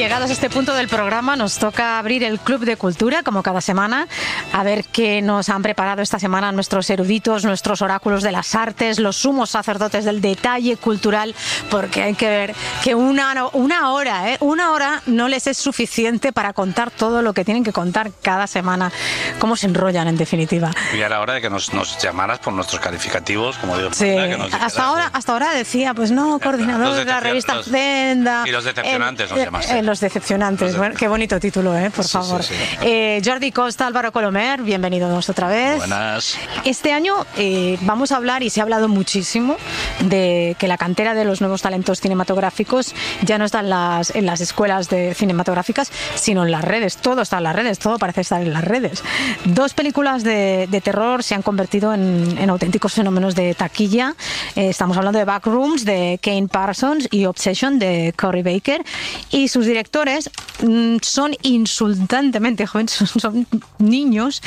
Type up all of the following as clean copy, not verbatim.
llegados a este punto del programa nos toca abrir el Club de Cultura, como cada semana, a ver qué nos han preparado esta semana nuestros eruditos, nuestros oráculos de las artes, los sumos sacerdotes del detalle cultural, porque hay que ver que una hora no les es suficiente para contar todo lo que tienen que contar cada semana. Cómo se enrollan, en definitiva. Y era hora de que nos llamaras por nuestros calificativos, como digo. Sí, hasta ahora decía, pues no, coordinador de la revista Zenda. Y los decepcionantes nos llamaste. Los decepcionantes, bueno, qué bonito título, por favor. Sí. Jordi Costa, Álvaro Colomer, bienvenidos otra vez. Buenas. Este año vamos a hablar, y se ha hablado muchísimo, de que la cantera de los nuevos talentos cinematográficos ya no está en las escuelas cinematográficas, sino en las redes. Todo está en las redes, todo parece estar en las redes. Dos películas de terror se han convertido en auténticos fenómenos de taquilla. Estamos hablando de Backrooms, de Kane Parsons, y Obsession, de Corey Baker. Y sus directores son insultantemente jóvenes, son niños,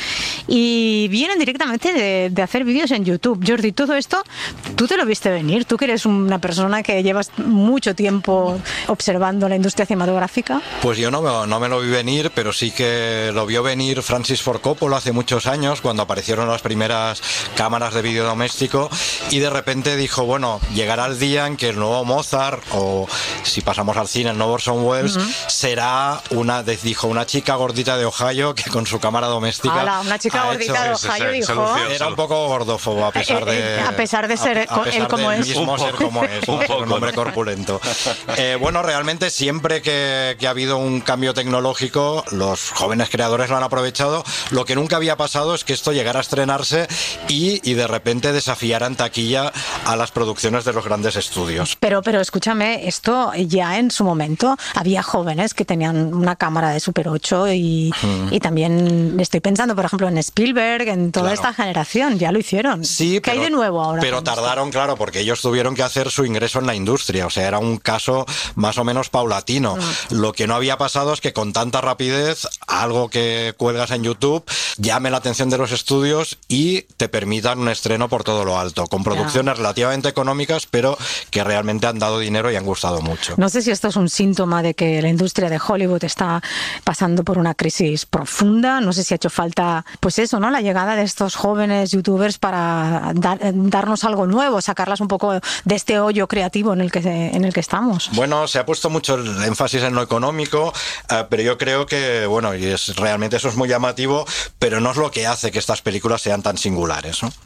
y vienen directamente de hacer vídeos en YouTube. Jordi, todo esto, ¿tú te lo viste venir? Tú que eres una persona que llevas mucho tiempo observando la industria cinematográfica. Pues yo no me lo vi venir, pero sí que lo vio venir Francis Ford Coppola hace muchos años, cuando aparecieron las primeras cámaras de vídeo doméstico, y de repente dijo, bueno, llegará el día en que el nuevo Mozart, o si pasamos al cine, el nuevo Orson Welles, será una chica gordita de Ohio que con su cámara doméstica... ¡Hala! Una chica gordita de Ohio, dijo... Era un poco gordófobo, a pesar de ser él como es. Ser como es, un hombre corpulento. Bueno, realmente siempre que ha habido un cambio tecnológico, los jóvenes creadores lo han aprovechado. Lo que nunca había pasado es que esto llegara a estrenarse y de repente desafiara en taquilla a las producciones de los grandes estudios. Pero escúchame, esto ya en su momento había jóvenes que tenían una cámara de Super 8 y también estoy pensando, por ejemplo, en Spielberg, en toda esta generación, ya lo hicieron. Sí, ¿Qué hay de nuevo ahora? Pero tardaron, claro, porque ellos tuvieron que hacer su ingreso en la industria, o sea, era un caso más o menos paulatino. Lo que no había pasado es que con tanta rapidez algo que cuelgas en YouTube llame la atención de los estudios y te permitan un estreno por todo lo alto, con producciones relativamente económicas, pero que realmente han dado dinero y han gustado mucho. No sé si esto es un síntoma de que la industria de Hollywood está pasando por una crisis profunda. No sé si ha hecho falta, pues eso, ¿no? La llegada de estos jóvenes youtubers para darnos algo nuevo, sacarlas un poco de este hoyo creativo en el que estamos. Bueno, se ha puesto mucho el énfasis en lo económico, pero yo creo que, bueno, y realmente eso es muy llamativo, pero no es lo que hace que estas películas sean tan singulares, ¿no?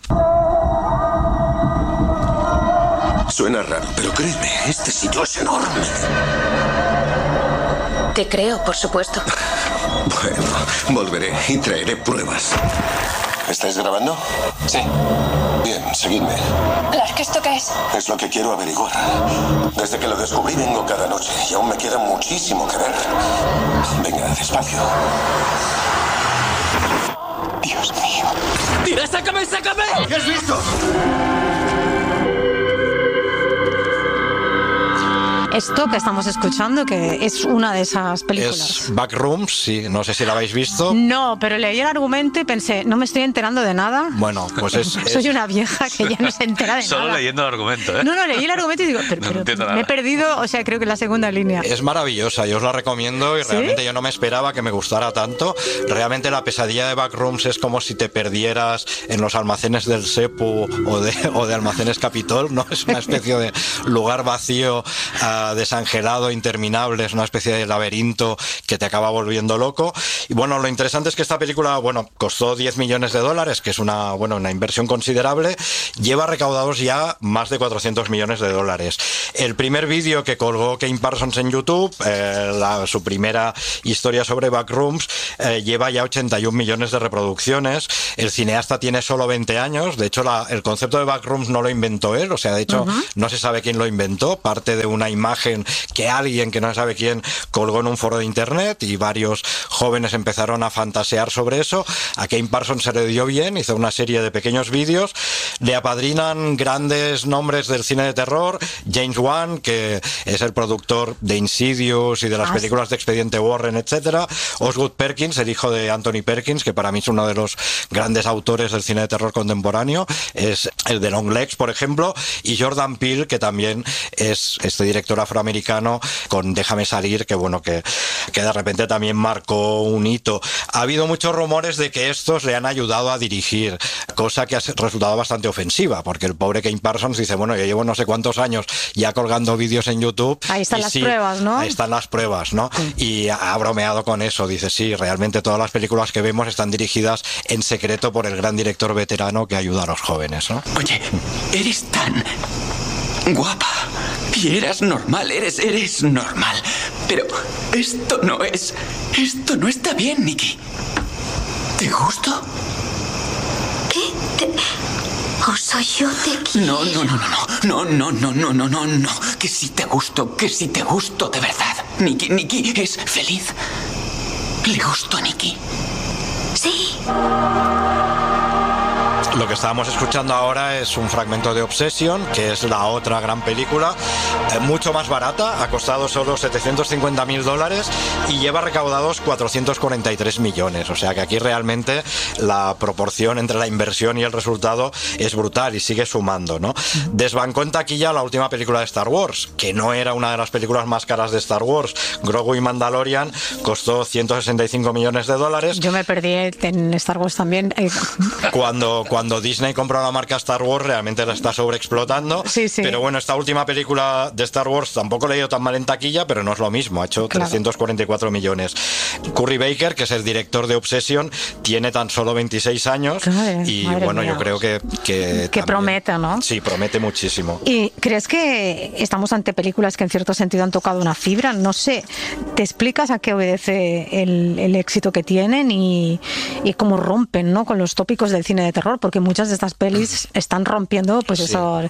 Suena raro, pero créeme, este sitio es enorme. Te creo, por supuesto. Bueno, volveré y traeré pruebas. ¿Estáis grabando? Sí. Bien, seguidme. Clark, ¿esto qué es? Es lo que quiero averiguar. Desde que lo descubrí vengo cada noche y aún me queda muchísimo que ver. Venga, despacio. Dios mío. ¡Tira, sácame, sácame! ¿Qué has visto? Esto que estamos escuchando, que es una de esas películas. Es Backrooms, sí, no sé si la habéis visto. No, pero leí el argumento y pensé, no me estoy enterando de nada. Bueno, pues Soy una vieja que ya no se entera de nada. Solo leyendo el argumento, ¿eh? No, leí el argumento y digo, pero me he perdido, o sea, creo que en la segunda línea. Es maravillosa, yo os la recomiendo y ¿Sí? Realmente yo no me esperaba que me gustara tanto. Realmente la pesadilla de Backrooms es como si te perdieras en los almacenes del Sepu o de Almacenes Capitol, ¿no? Es una especie de lugar vacío, desangelado, interminable, es una especie de laberinto que te acaba volviendo loco. Y bueno, lo interesante es que esta película, bueno, costó $10 millones, que es una inversión considerable, lleva recaudados ya más de $400 millones. El primer vídeo que colgó Kane Parsons en YouTube, su primera historia sobre Backrooms, lleva ya 81 millones de reproducciones. El cineasta tiene solo 20 años, de hecho el concepto de Backrooms no lo inventó él, o sea, de hecho no se sabe quién lo inventó, parte de una imagen que alguien que no se sabe quién colgó en un foro de internet y varios jóvenes empezaron a fantasear sobre eso. A Kane Parsons se le dio bien, hizo una serie de pequeños vídeos, le apadrinan grandes nombres del cine de terror, James Wan, que es el productor de Insidious y de las películas de Expediente Warren, etcétera, Osgood Perkins, el hijo de Anthony Perkins, que para mí es uno de los grandes autores del cine de terror contemporáneo, es el de Long Legs, por ejemplo, y Jordan Peele, que también es este director afroamericano con Déjame salir, que bueno, que de repente también marcó un hito. Ha habido muchos rumores de que estos le han ayudado a dirigir, cosa que ha resultado bastante ofensiva, porque el pobre Kane Parsons dice, bueno, yo llevo no sé cuántos años ya colgando vídeos en YouTube. Ahí están las pruebas, ¿no? Ahí están las pruebas, ¿no? Y ha bromeado con eso, dice, sí, realmente todas las películas que vemos están dirigidas en secreto por el gran director veterano que ayuda a los jóvenes, ¿no? Oye, eres tan guapa y eras normal, eres normal. Pero esto no está bien, Nikki. ¿Te gusto? ¿Qué? ¿O soy yo de No. Que sí te gusto de verdad. Nikki es feliz. ¿Le gusto a Nikki? Sí. Lo que estábamos escuchando ahora es un fragmento de Obsession, que es la otra gran película, mucho más barata, ha costado solo $750.000 y lleva recaudados 443 millones. O sea que aquí realmente la proporción entre la inversión y el resultado es brutal y sigue sumando, ¿no? Desbancó en taquilla la última película de Star Wars, que no era una de las películas más caras de Star Wars. Grogu y Mandalorian costó $165 millones. Yo me perdí en Star Wars también. Cuando Disney compró la marca Star Wars realmente la está sobreexplotando. Sí. Pero bueno, esta última película de Star Wars tampoco le ha ido tan mal en taquilla, pero no es lo mismo, ha hecho 344 millones. Curry Baker, que es el director de Obsession, tiene tan solo 26 años y bueno, yo creo que también, promete, ¿no? Sí, promete muchísimo. ¿Y crees que estamos ante películas que en cierto sentido han tocado una fibra? No sé, ¿te explicas a qué obedece el éxito que tienen y cómo rompen, ¿no?, con los tópicos del cine de terror? Porque muchas de estas pelis están rompiendo pues eso,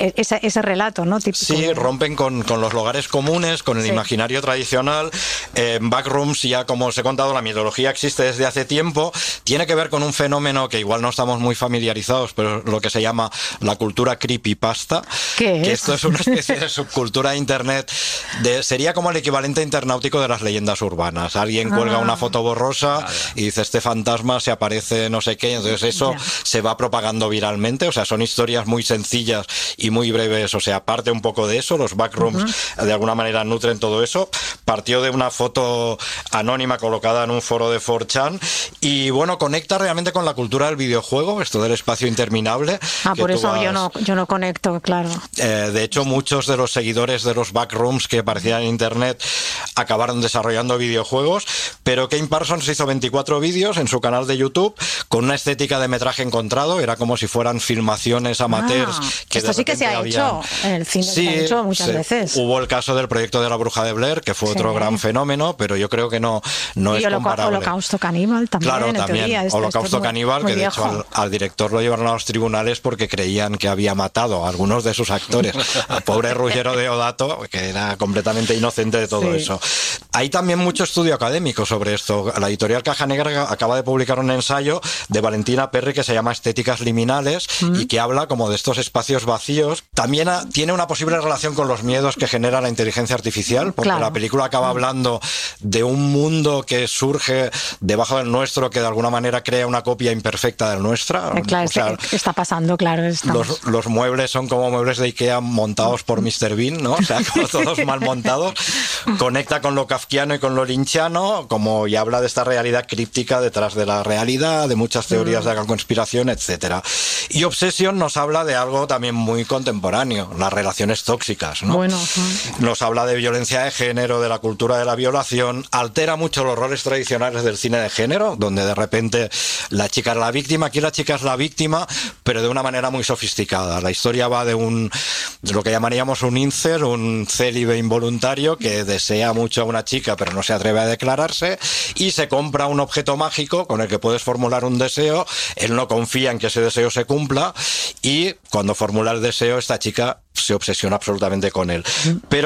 ese relato, ¿no?, típico. Sí, rompen con los lugares comunes, con el imaginario tradicional. Backrooms, ya como os he contado, la mitología existe desde hace tiempo. Tiene que ver con un fenómeno que igual no estamos muy familiarizados, pero lo que se llama la cultura creepypasta. ¿Qué es? Que esto es una especie de subcultura de internet. Sería como el equivalente internautico de las leyendas urbanas. Alguien cuelga una foto borrosa y dice, este fantasma se aparece no sé qué, entonces eso se va propagando viralmente. O sea, son historias muy sencillas y muy breves. O sea, parte un poco de eso. Los backrooms de alguna manera nutren todo eso. Partió de una foto anónima colocada en un foro de 4chan y bueno, conecta realmente con la cultura del videojuego, esto del espacio interminable. Por eso yo no conecto, claro. De hecho, muchos de los seguidores de los backrooms que aparecían en internet acabaron desarrollando videojuegos, pero Kane Parsons hizo 24 vídeos en su canal de YouTube con una estética de metraje encontrado. Era como si fueran filmaciones amateurs. Esto sí que se ha hecho, el cine se ha hecho muchas veces. Hubo el caso del proyecto de La Bruja de Blair, que fue otro gran fenómeno, pero yo creo que no es comparable. Holocausto Caníbal también. Claro, también. Teoría. Holocausto Caníbal, que de hecho al director lo llevaron a los tribunales porque creían que había matado a algunos de sus actores. Al pobre Ruggero Deodato, que era completamente inocente de todo eso. Hay también mucho estudio académico sobre esto. La editorial Caja Negra acaba de publicar un ensayo de Valentina Perry que se llama Estéticas liminales y que habla como de estos espacios vacíos. También tiene una posible relación con los miedos que genera la inteligencia artificial, porque la película acaba hablando de un mundo que surge debajo del nuestro, que de alguna manera crea una copia imperfecta del nuestra. Claro, o sea, está pasando, claro. Los muebles son como muebles de Ikea montados por Mr. Bean, ¿no? O sea, como todos mal montados. Conecta con lo kafkiano y con lo lynchiano, y habla de esta realidad críptica detrás de la realidad, de muchas teorías de la conspiración, etcétera. Y Obsession nos habla de algo también muy contemporáneo, las relaciones tóxicas, ¿no? Nos habla de violencia de género, de la cultura de la violación, altera mucho los roles tradicionales del cine de género, donde de repente la chica es la víctima. Aquí la chica es la víctima, pero de una manera muy sofisticada. La historia va de lo que llamaríamos un incel, un célibe involuntario que desea mucho a una chica pero no se atreve a declararse y se compra un objeto mágico con el que puedes formular un deseo. Él no confía en que ese deseo se cumpla y cuando formula el deseo esta chica se obsesiona absolutamente con él. Pero